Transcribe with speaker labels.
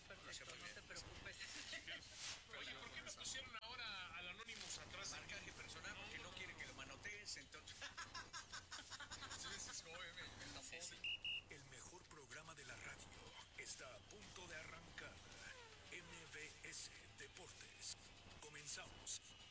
Speaker 1: perfecto, no te preocupes.
Speaker 2: Oye, ¿por qué me pusieron ahora al Anonymous atrás?
Speaker 3: Marcaje personal porque no quiere que lo manotees, entonces.
Speaker 4: El mejor programa de la radio está a punto de arrancar. MBS Deportes. Comenzamos.